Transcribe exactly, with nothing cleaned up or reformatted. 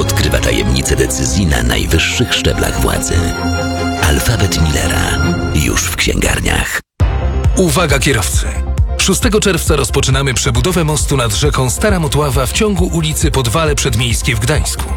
odkrywa tajemnice decyzji na najwyższych szczeblach władzy. Alfabet Millera. Już w księgarniach. Uwaga kierowcy! szóstego czerwca rozpoczynamy przebudowę mostu nad rzeką Stara Motława w ciągu ulicy Podwale Przedmiejskie w Gdańsku.